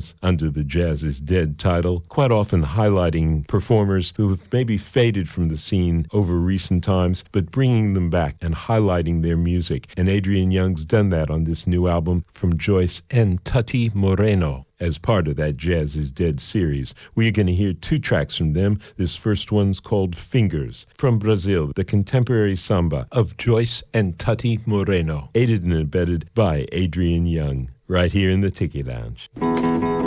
albums under the Jazz is Dead title, quite often highlighting performers who have maybe faded from the scene over recent times, but bringing them back and highlighting their music. And Adrian Young's done that on this new album from Joyce and Tati Moreno as part of that Jazz is Dead series. We're going to hear 2 tracks from them. This first one's called Fingers. From Brazil, the contemporary samba of Joyce and Tati Moreno, aided and abetted by Adrian Young, right here in the Tiki Lounge.